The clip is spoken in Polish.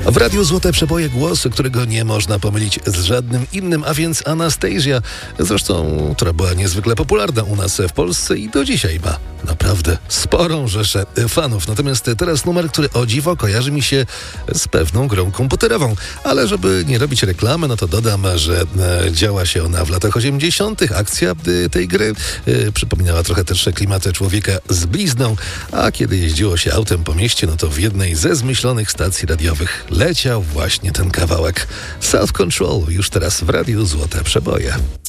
W Radiu Złote Przeboje głos, którego nie można pomylić z żadnym innym, a więc Anastasia, zresztą, która była niezwykle popularna u nas w Polsce i do dzisiaj ma naprawdę sporą rzeszę fanów. Natomiast teraz numer, który o dziwo kojarzy mi się z pewną grą komputerową. Ale żeby nie robić reklamy, no to dodam, że działa się ona w latach 80. Akcja tej gry przypominała trochę też klimaty Człowieka z blizną, a kiedy jeździło się autem po mieście, no to w jednej ze zmyślonych stacji radiowych leciał właśnie ten kawałek. Self Control już teraz w Radiu Złote Przeboje.